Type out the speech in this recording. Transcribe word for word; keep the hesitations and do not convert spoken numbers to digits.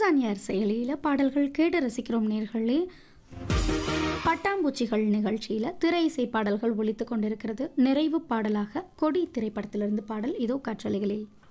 அமேசானியர் செயலியில் பாடல்கள் கேட்டு ரசிக்கிறோம் நேர்களே. பட்டாம்பூச்சிகள் நிகழ்ச்சியில் திரை இசை பாடல்கள் ஒலித்து கொண்டிருக்கிறது. நிறைவு பாடலாக கொடி திரைப்படத்திலிருந்து பாடல் இதோ காற்றலைகளில்.